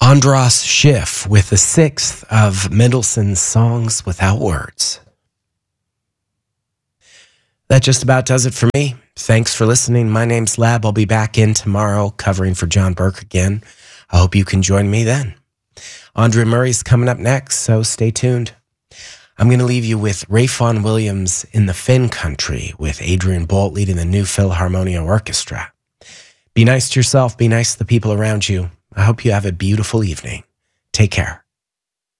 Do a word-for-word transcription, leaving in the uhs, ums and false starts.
Andras Schiff with the sixth of Mendelssohn's Songs Without Words. That just about does it for me. Thanks for listening. My name's Lab. I'll be back in tomorrow covering for John Burke again. I hope you can join me then. Andre Murray's coming up next, so stay tuned. I'm going to leave you with Ralph Vaughan Williams in the Finn Country with Adrian Bolt leading the New Philharmonia Orchestra. Be nice to yourself. Be nice to the people around you. I hope you have a beautiful evening. Take care.